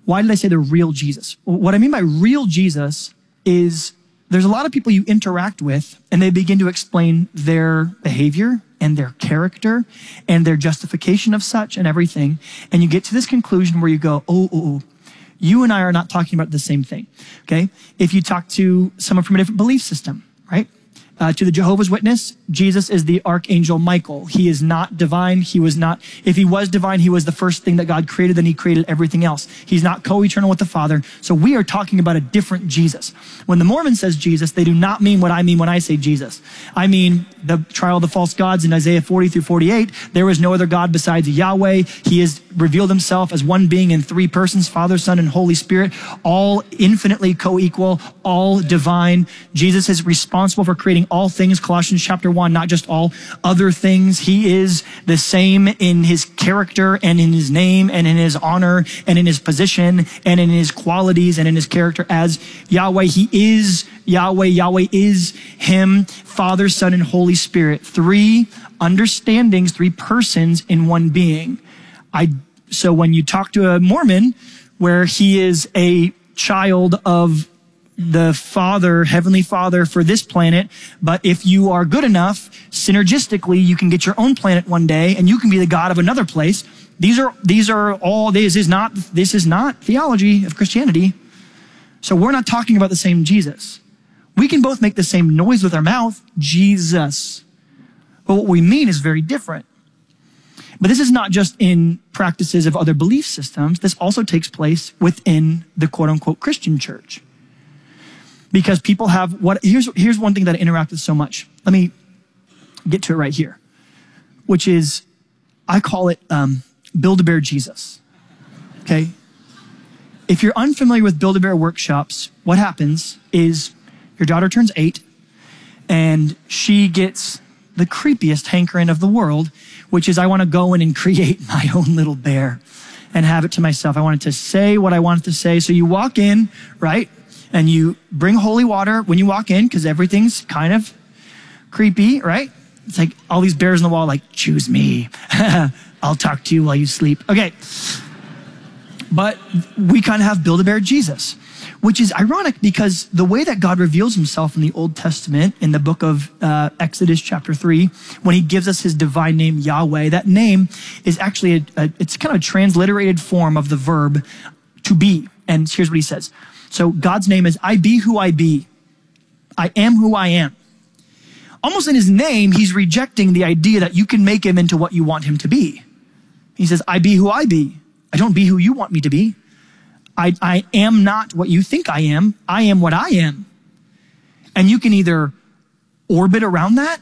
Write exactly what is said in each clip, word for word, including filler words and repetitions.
Why did I say the real Jesus? What I mean by real Jesus is there's a lot of people you interact with and they begin to explain their behavior and their character and their justification of such and everything. And you get to this conclusion where you go, oh, oh, oh, you and I are not talking about the same thing, okay? If you talk to someone from a different belief system, right? Uh, to the Jehovah's Witness, Jesus is the Archangel Michael. He is not divine. He was not, if he was divine, he was the first thing that God created, then he created everything else. He's not co-eternal with the Father. So we are talking about a different Jesus. When the Mormon says Jesus, they do not mean what I mean when I say Jesus. I mean the trial of the false gods in Isaiah forty through forty-eight. There is no other God besides Yahweh. He has revealed himself as one being in three persons, Father, Son, and Holy Spirit, all infinitely co-equal, all divine. Jesus is responsible for creating all things, Colossians chapter one, not just all other things. He is the same in his character and in his name and in his honor and in his position and in his qualities and in his character as Yahweh. He is Yahweh. Yahweh is him, Father, Son, and Holy Spirit. Three understandings, three persons in one being. I, so when you talk to a Mormon where he is a child of the Father, Heavenly Father for this planet, but if you are good enough, synergistically, you can get your own planet one day and you can be the God of another place. These are, these are all, this is not, this is not theology of Christianity. So we're not talking about the same Jesus. We can both make the same noise with our mouth, Jesus. But what we mean is very different. But this is not just in practices of other belief systems. This also takes place within the quote unquote Christian church. Because people have what, here's, here's one thing that I interact with so much. Let me get to it right here, which is, I call it um, Build-A-Bear Jesus, okay? If you're unfamiliar with Build-A-Bear workshops, what happens is your daughter turns eight and she gets the creepiest hankering of the world, which is I want to go in and create my own little bear and have it to myself. I want it to say what I want it to say. So you walk in, right? And you bring holy water when you walk in because everything's kind of creepy, right? It's like all these bears on the wall, like, choose me. I'll talk to you while you sleep. Okay. But we kind of have Build-A-Bear Jesus, which is ironic because the way that God reveals himself in the Old Testament, in the book of uh, Exodus chapter three, when he gives us his divine name, Yahweh, that name is actually, a, a, it's kind of a transliterated form of the verb to be. And here's what he says. So God's name is, I be who I be. I am who I am. Almost in his name, he's rejecting the idea that you can make him into what you want him to be. He says, I be who I be. I don't be who you want me to be. I, I am not what you think I am. I am what I am. And you can either orbit around that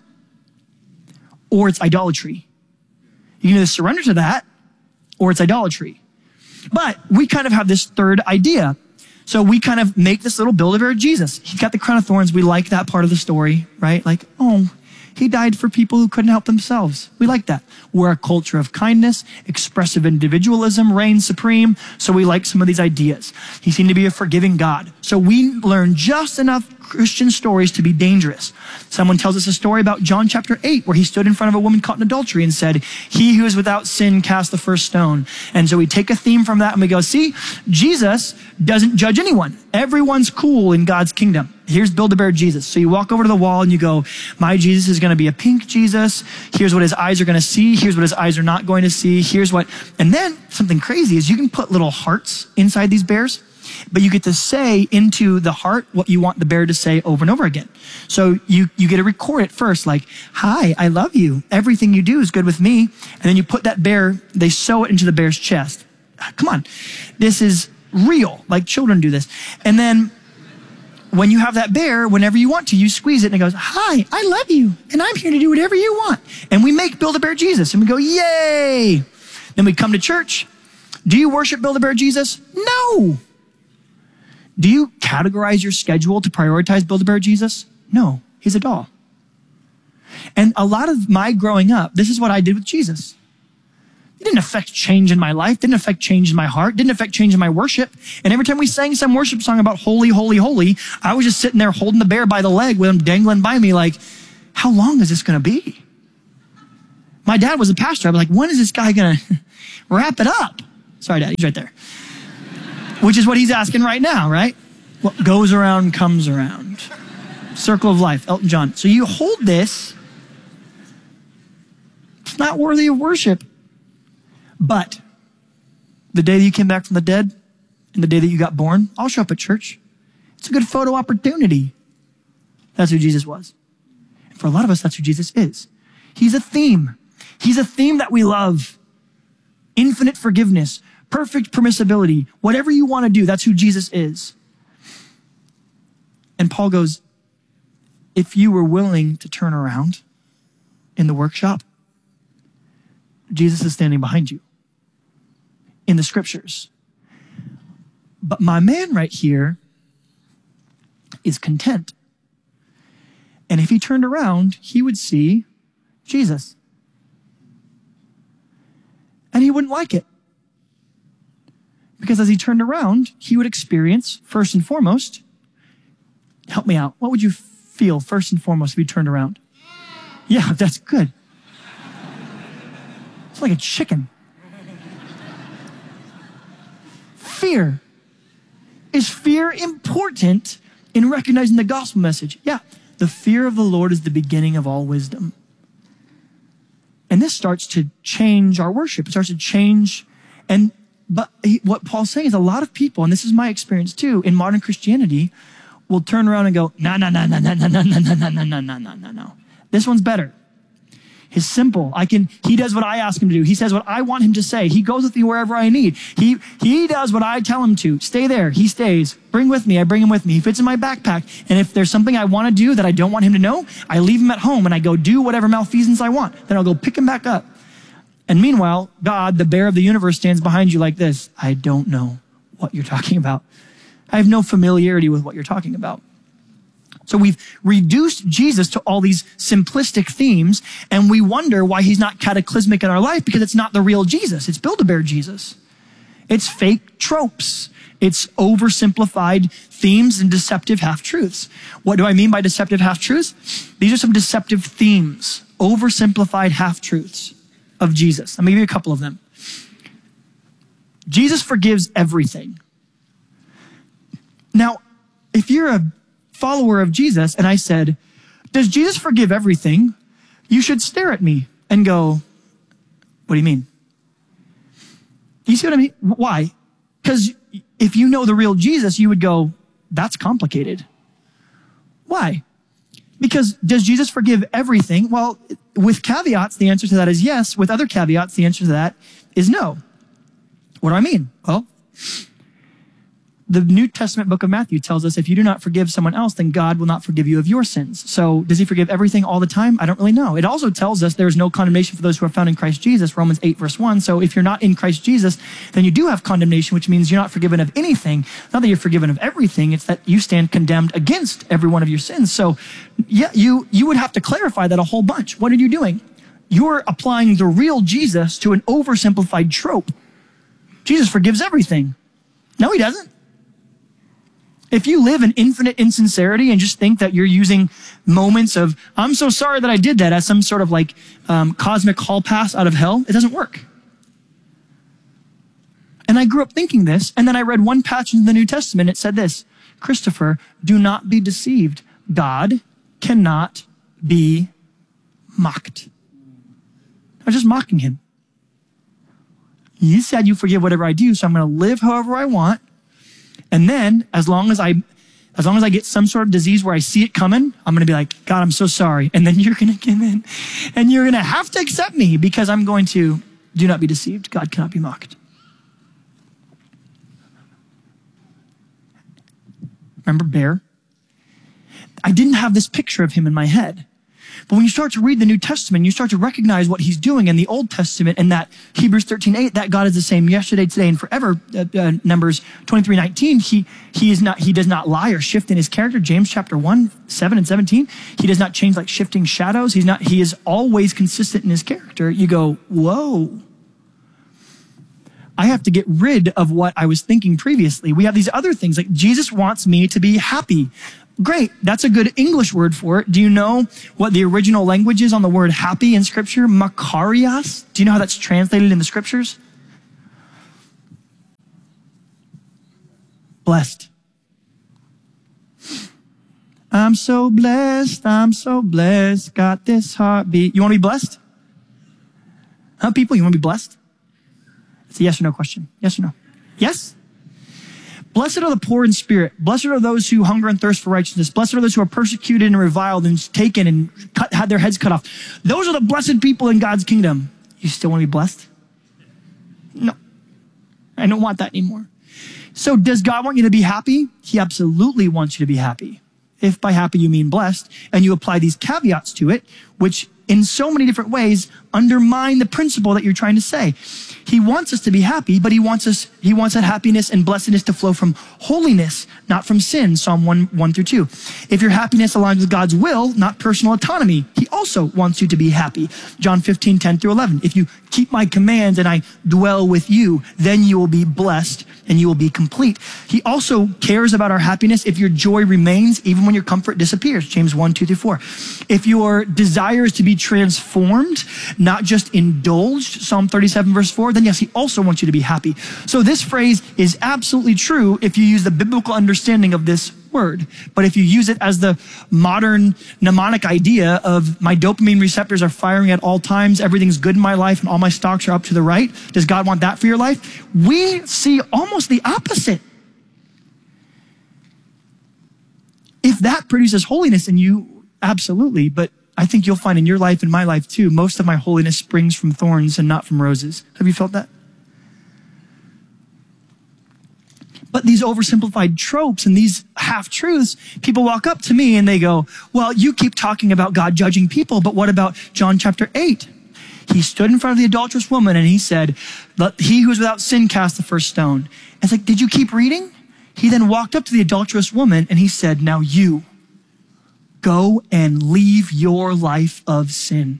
or it's idolatry. You can either surrender to that or it's idolatry. But we kind of have this third idea. So we kind of make this little Build-A-Bear Jesus. He got the crown of thorns. We like that part of the story, right? Like, oh, he died for people who couldn't help themselves. We like that. We're a culture of kindness, expressive individualism reigns supreme. So we like some of these ideas. He seemed to be a forgiving God. So we learn just enough Christian stories to be dangerous. Someone tells us a story about John chapter eight, where he stood in front of a woman caught in adultery and said, he who is without sin cast the first stone. And so we take a theme from that and we go, see, Jesus doesn't judge anyone. Everyone's cool in God's kingdom. Here's Build-A-Bear Jesus. So you walk over to the wall and you go, my Jesus is going to be a pink Jesus. Here's what his eyes are going to see. Here's what his eyes are not going to see. Here's what, and then something crazy is you can put little hearts inside these bears, but you get to say into the heart what you want the bear to say over and over again. So you, you get to record it first, like, hi, I love you. Everything you do is good with me. And then you put that bear, they sew it into the bear's chest. Come on. This is real. Like children do this. And then when you have that bear, whenever you want to, you squeeze it and it goes, hi, I love you. And I'm here to do whatever you want. And we make Build-A-Bear Jesus and we go, yay. Then we come to church. Do you worship Build-A-Bear Jesus? No. Do you categorize your schedule to prioritize Build-A-Bear Jesus? No, he's a doll. And a lot of my growing up, this is what I did with Jesus. It didn't affect change in my life, didn't affect change in my heart, didn't affect change in my worship. And every time we sang some worship song about holy, holy, holy, I was just sitting there holding the bear by the leg with him dangling by me like, how long is this going to be? My dad was a pastor. I was like, when is this guy going to wrap it up? Sorry, Dad, he's right there. which is what he's asking right now, right? What goes around comes around. Circle of life, Elton John. So you hold this. It's not worthy of worship. But the day that you came back from the dead and the day that you got born, I'll show up at church. It's a good photo opportunity. That's who Jesus was. And for a lot of us, that's who Jesus is. He's a theme. He's a theme that we love. Infinite forgiveness, perfect permissibility, whatever you want to do, that's who Jesus is. And Paul goes, if you were willing to turn around in the workshop, Jesus is standing behind you in the scriptures. But my man right here is content. And if he turned around, he would see Jesus. And he wouldn't like it. Because as he turned around, he would experience, first and foremost, help me out. What would you feel first and foremost if you turned around? Yeah, that's good. It's like a chicken. Fear. Is fear important in recognizing the gospel message? Yeah. The fear of the Lord is the beginning of all wisdom. And this starts to change our worship. It starts to change. And but he, what Paul's saying is a lot of people, and this is my experience too, in modern Christianity, will turn around and go, no, no, no, no, no, no, no, no, no, no, no, no, no, no, no. This one's better. He's simple. I can, he does what I ask him to do. He says what I want him to say. He goes with me wherever I need. He, he does what I tell him to. Stay there. He stays. Bring with me. I bring him with me. He fits in my backpack. And if there's something I want to do that I don't want him to know, I leave him at home and I go do whatever malfeasance I want. Then I'll go pick him back up. And meanwhile, God, the bear of the universe, stands behind you like this. I don't know what you're talking about. I have no familiarity with what you're talking about. So we've reduced Jesus to all these simplistic themes, and we wonder why he's not cataclysmic in our life, because it's not the real Jesus. It's Build-A-Bear Jesus. It's fake tropes. It's oversimplified themes and deceptive half-truths. What do I mean by deceptive half-truths? These are some deceptive themes, oversimplified half-truths of Jesus. Let me give you a couple of them. Jesus forgives everything. Now, if you're a follower of Jesus and I said, does Jesus forgive everything? You should stare at me and go, what do you mean? You see what I mean? Why? Because if you know the real Jesus, you would go, that's complicated. Why? Because does Jesus forgive everything? Well, with caveats, the answer to that is yes. With other caveats, the answer to that is no. What do I mean? Well, the New Testament book of Matthew tells us if you do not forgive someone else, then God will not forgive you of your sins. So does he forgive everything all the time? I don't really know. It also tells us there is no condemnation for those who are found in Christ Jesus, Romans eight verse one. So if you're not in Christ Jesus, then you do have condemnation, which means you're not forgiven of anything. Not that you're forgiven of everything, it's that you stand condemned against every one of your sins. So yeah, you, you would have to clarify that a whole bunch. What are you doing? You're applying the real Jesus to an oversimplified trope. Jesus forgives everything. No, he doesn't. If you live in infinite insincerity and just think that you're using moments of, I'm so sorry that I did that, as some sort of like um, cosmic hall pass out of hell, it doesn't work. And I grew up thinking this, and then I read one passage in the New Testament. It said this, Christopher, do not be deceived. God cannot be mocked. I was just mocking him. You said you forgive whatever I do, so I'm going to live however I want. And then, as long as I, as long as I get some sort of disease where I see it coming, I'm going to be like, God, I'm so sorry. And then you're going to come in and you're going to have to accept me because I'm going to, do not be deceived. God cannot be mocked. Remember Bear? I didn't have this picture of him in my head. But when you start to read the New Testament, you start to recognize what he's doing in the Old Testament, and that Hebrews thirteen eight, that God is the same yesterday, today, and forever. Uh, uh, Numbers twenty-three nineteen, he, he is not, he does not lie or shift in his character. James chapter one, seven and seventeen, he does not change like shifting shadows. He's not, he is always consistent in his character. You go, whoa. I have to get rid of what I was thinking previously. We have these other things, like Jesus wants me to be happy. Great. That's a good English word for it. Do you know what the original language is on the word happy in scripture? Makarios. Do you know how that's translated in the scriptures? Blessed. I'm so blessed. I'm so blessed. Got this heartbeat. You want to be blessed? Huh, people? You want to be blessed? It's a yes or no question. Yes or no? Yes? Blessed are the poor in spirit. Blessed are those who hunger and thirst for righteousness. Blessed are those who are persecuted and reviled and taken and cut, had their heads cut off. Those are the blessed people in God's kingdom. You still want to be blessed? No. I don't want that anymore. So does God want you to be happy? He absolutely wants you to be happy. If by happy you mean blessed, and you apply these caveats to it, which in so many different ways undermine the principle that you're trying to say. He wants us to be happy, but he wants us, he wants that happiness and blessedness to flow from holiness, not from sin. Psalm one, one through two. If your happiness aligns with God's will, not personal autonomy, he also wants you to be happy. John fifteen, ten through eleven. If you keep my commands and I dwell with you, then you will be blessed and you will be complete. He also cares about our happiness if your joy remains, even when your comfort disappears. James one, two through four. If your desire is to be transformed, not just indulged, Psalm thirty-seven, verse four, then yes, he also wants you to be happy. So this phrase is absolutely true if you use the biblical understanding of this word. But if you use it as the modern mnemonic idea of my dopamine receptors are firing at all times, everything's good in my life, and all my stocks are up to the right, does God want that for your life? We see almost the opposite. If that produces holiness in you, absolutely. But I think you'll find in your life and my life too, most of my holiness springs from thorns and not from roses. Have you felt that? But these oversimplified tropes and these half-truths, people walk up to me and they go, well, you keep talking about God judging people, but what about John chapter eight? He stood in front of the adulterous woman and he said, let he who is without sin cast the first stone. And it's like, did you keep reading? He then walked up to the adulterous woman and he said, now you go and leave your life of sin.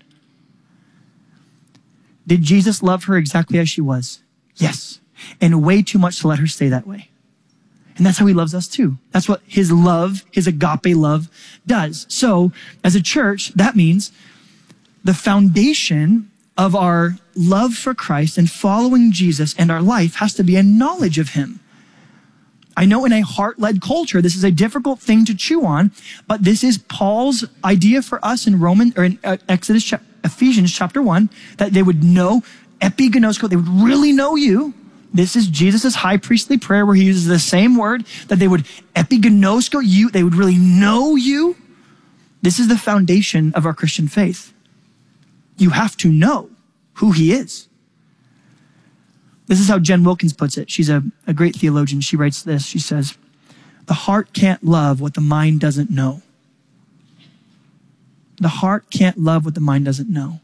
Did Jesus love her exactly as she was? Yes. And way too much to let her stay that way. And that's how he loves us too. That's what his love, his agape love does. So as a church, that means the foundation of our love for Christ and following Jesus and our life has to be a knowledge of him. I know in a heart-led culture, this is a difficult thing to chew on, but this is Paul's idea for us in Roman or in uh, Exodus, Ephesians chapter one, that they would know epigenosko, they would really know you. This is Jesus' high priestly prayer where he uses the same word, that they would epigenosko you, they would really know you. This is the foundation of our Christian faith. You have to know who he is. This is how Jen Wilkins puts it. She's a, a great theologian. She writes this. She says, the heart can't love what the mind doesn't know. The heart can't love what the mind doesn't know.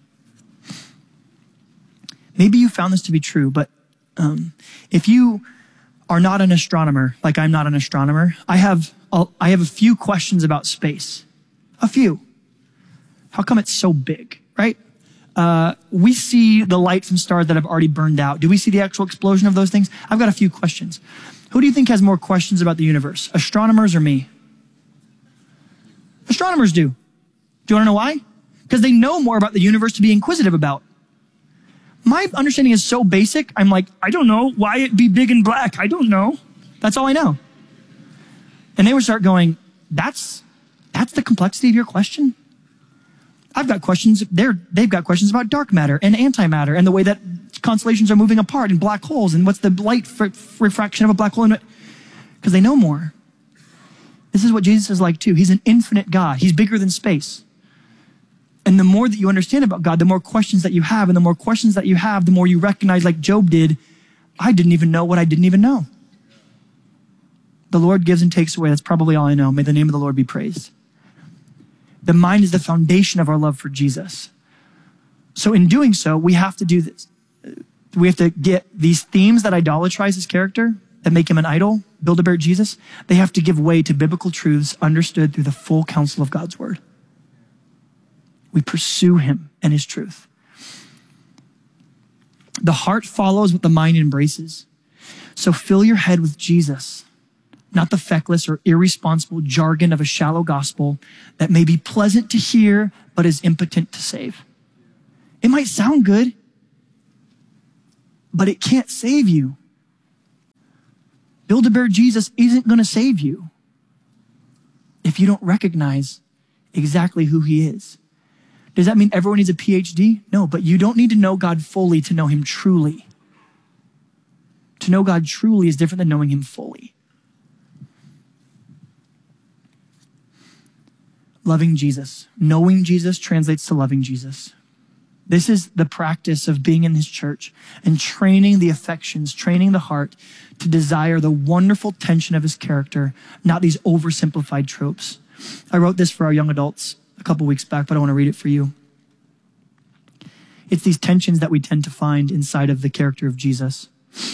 Maybe you found this to be true, but um, if you are not an astronomer, like I'm not an astronomer, I have a, I have a few questions about space. A few. How come it's so big, right? Uh, we see the light from stars that have already burned out. Do we see the actual explosion of those things? I've got a few questions. Who do you think has more questions about the universe? Astronomers or me? Astronomers do. Do you want to know why? Because they know more about the universe to be inquisitive about. My understanding is so basic, I'm like, I don't know why it be big and black. I don't know. That's all I know. And they would start going, that's, that's the complexity of your question? I've got questions, they're, they've got questions about dark matter and antimatter and the way that constellations are moving apart and black holes and what's the light fr- refraction of a black hole. Because they know more. This is what Jesus is like too. He's an infinite God. He's bigger than space. And the more that you understand about God, the more questions that you have, and the more questions that you have, the more you recognize, like Job did, I didn't even know what I didn't even know. The Lord gives and takes away. That's probably all I know. May the name of the Lord be praised. The mind is the foundation of our love for Jesus. So in doing so, we have to do this. We have to get these themes that idolatrize his character, that make him an idol, build about Jesus. They have to give way to biblical truths understood through the full counsel of God's word. We pursue him and his truth. The heart follows what the mind embraces. So fill your head with Jesus, not the feckless or irresponsible jargon of a shallow gospel that may be pleasant to hear, but is impotent to save. It might sound good, but it can't save you. Build-A-Bear Jesus isn't going to save you if you don't recognize exactly who he is. Does that mean everyone needs a P H D? No, but you don't need to know God fully to know him truly. To know God truly is different than knowing him fully. Loving Jesus. Knowing Jesus translates to loving Jesus. This is the practice of being in his church and training the affections, training the heart to desire the wonderful tension of his character, not these oversimplified tropes. I wrote this for our young adults a couple weeks back, but I want to read it for you. It's these tensions that we tend to find inside of the character of Jesus.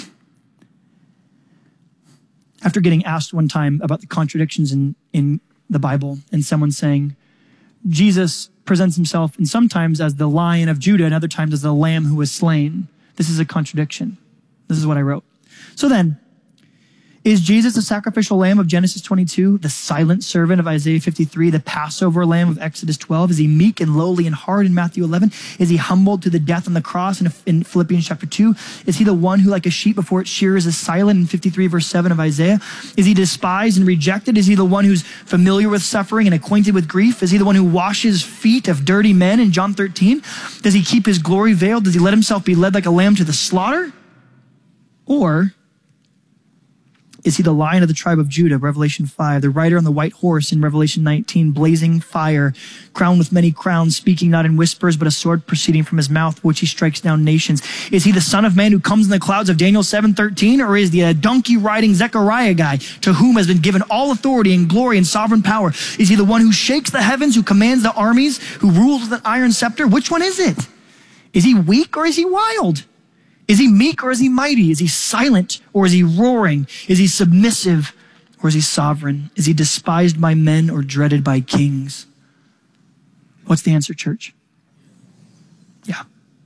After getting asked one time about the contradictions in, in the Bible and someone saying, Jesus presents himself and sometimes as the Lion of Judah and other times as the Lamb who was slain. This is a contradiction. This is what I wrote. So then, is Jesus the sacrificial lamb of Genesis twenty-two, the silent servant of Isaiah fifty-three, the Passover lamb of Exodus twelve? Is he meek and lowly and hard in Matthew eleven? Is he humbled to the death on the cross in, in Philippians chapter two? Is he the one who like a sheep before its shearers is silent in fifty-three verse seven of Isaiah? Is he despised and rejected? Is he the one who's familiar with suffering and acquainted with grief? Is he the one who washes feet of dirty men in John thirteen? Does he keep his glory veiled? Does he let himself be led like a lamb to the slaughter? Or is he the Lion of the tribe of Judah, Revelation five, the rider on the white horse in Revelation nineteen, blazing fire, crowned with many crowns, speaking not in whispers, but a sword proceeding from his mouth, which he strikes down nations? Is he the Son of Man who comes in the clouds of Daniel seven thirteen, or is he a donkey-riding Zechariah guy to whom has been given all authority and glory and sovereign power? Is he the one who shakes the heavens, who commands the armies, who rules with an iron scepter? Which one is it? Is he weak or is he wild? Is he meek or is he mighty? Is he silent or is he roaring? Is he submissive or is he sovereign? Is he despised by men or dreaded by kings? What's the answer, church? Yeah.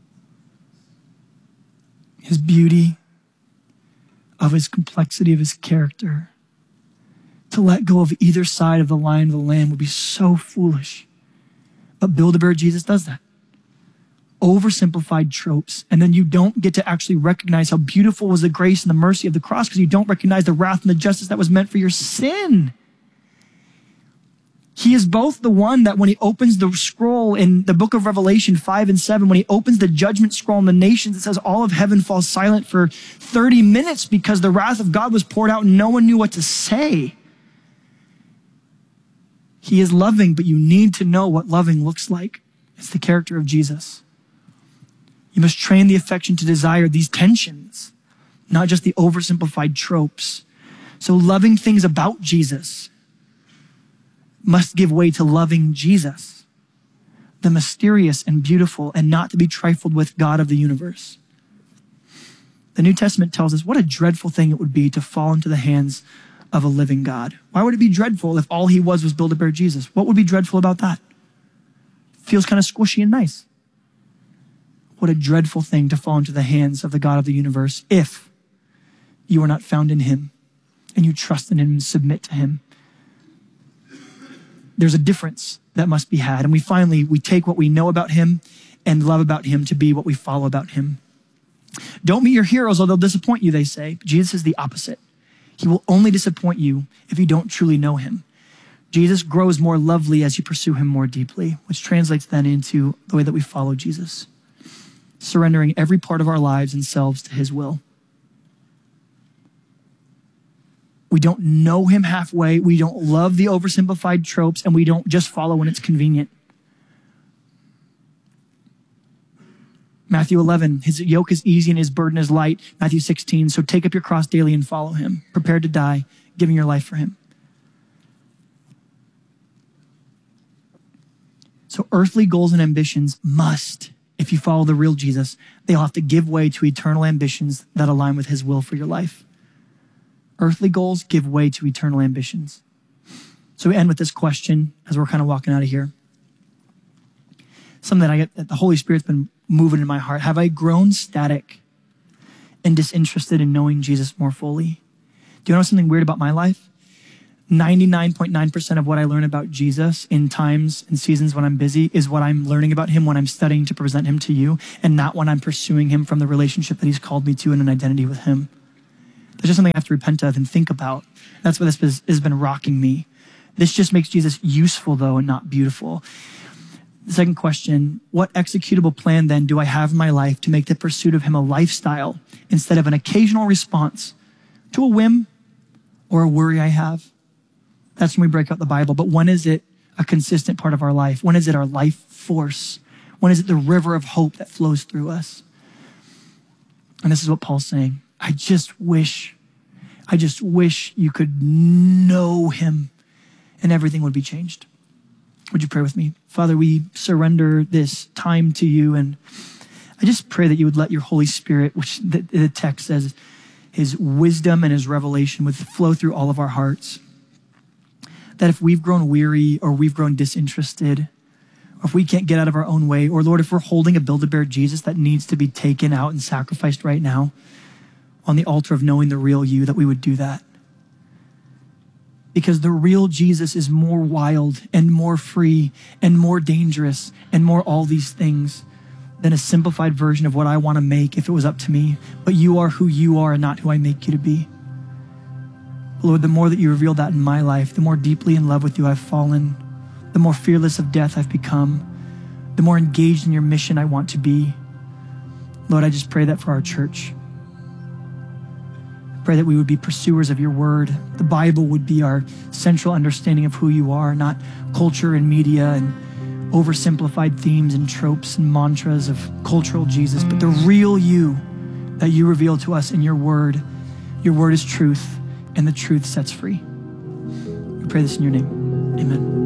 His beauty, of his complexity, of his character. To let go of either side of the Lion of the Lamb would be so foolish. But Build-A-Bear Jesus does that. Oversimplified tropes, and then you don't get to actually recognize how beautiful was the grace and the mercy of the cross because you don't recognize the wrath and the justice that was meant for your sin. He is both the one that when he opens the scroll in the book of Revelation five and seven, when he opens the judgment scroll on the nations, it says all of heaven falls silent for thirty minutes because the wrath of God was poured out and no one knew what to say. He is loving, but you need to know what loving looks like. It's the character of Jesus. You must train the affection to desire these tensions, not just the oversimplified tropes. So loving things about Jesus must give way to loving Jesus, the mysterious and beautiful and not to be trifled with God of the universe. The New Testament tells us what a dreadful thing it would be to fall into the hands of a living God. Why would it be dreadful if all he was was Build-A-Bear Jesus? What would be dreadful about that? Feels kind of squishy and nice. What a dreadful thing to fall into the hands of the God of the universe if you are not found in him and you trust in him and submit to him. There's a difference that must be had. And we finally, we take what we know about him and love about him to be what we follow about him. Don't meet your heroes or they'll disappoint you, they say. But Jesus is the opposite. He will only disappoint you if you don't truly know him. Jesus grows more lovely as you pursue him more deeply, which translates then into the way that we follow Jesus. Surrendering every part of our lives and selves to his will. We don't know him halfway. We don't love the oversimplified tropes, and we don't just follow when it's convenient. Matthew eleven, his yoke is easy and his burden is light. Matthew sixteen, so take up your cross daily and follow him, prepared to die, giving your life for him. So earthly goals and ambitions must, if you follow the real Jesus, they'll have to give way to eternal ambitions that align with his will for your life. Earthly goals give way to eternal ambitions. So we end with this question as we're kind of walking out of here. Something that I get, that the Holy Spirit's been moving in my heart. Have I grown static and disinterested in knowing Jesus more fully? Do you know something weird about my life? ninety-nine point nine percent of what I learn about Jesus in times and seasons when I'm busy is what I'm learning about him when I'm studying to present him to you, and not when I'm pursuing him from the relationship that he's called me to and an identity with him. That's just something I have to repent of and think about. That's what this has, has been rocking me. This just makes Jesus useful, though, and not beautiful. The second question, what executable plan then do I have in my life to make the pursuit of him a lifestyle instead of an occasional response to a whim or a worry I have? That's when we break out the Bible. But when is it a consistent part of our life? When is it our life force? When is it the river of hope that flows through us? And this is what Paul's saying. I just wish, I just wish you could know him and everything would be changed. Would you pray with me? Father, we surrender this time to you, and I just pray that you would let your Holy Spirit, which the, the text says, his wisdom and his revelation would flow through all of our hearts. That if we've grown weary or we've grown disinterested, or if we can't get out of our own way, or Lord, if we're holding a Build-A-Bear Jesus that needs to be taken out and sacrificed right now on the altar of knowing the real you, that we would do that. Because the real Jesus is more wild and more free and more dangerous and more all these things than a simplified version of what I want to make if it was up to me. But you are who you are and not who I make you to be. Lord, the more that you reveal that in my life, the more deeply in love with you I've fallen, the more fearless of death I've become, the more engaged in your mission I want to be. Lord, I just pray that for our church. Pray that we would be pursuers of your word. The Bible would be our central understanding of who you are, not culture and media and oversimplified themes and tropes and mantras of cultural Jesus, but the real you that you reveal to us in your word. Your word is truth, and the truth sets free. We pray this in your name. Amen.